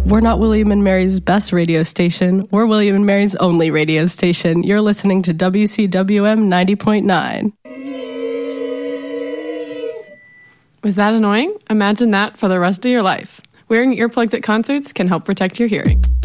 We're not William and Mary's best radio station. We're William and Mary's only radio station. You're listening to WCWM 90.9. Was that annoying? Imagine that for the rest of your life. Wearing earplugs at concerts can help protect your hearing.